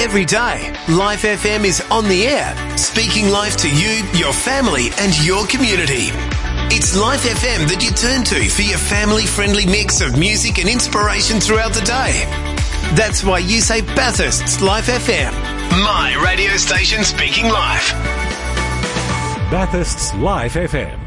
Every day, Life FM is on the air, speaking life to you, your family and your community. It's Life FM that you turn to for your family-friendly mix of music and inspiration throughout the day. That's why you say Bathurst's Life FM, my radio station speaking life. Bathurst's Life FM.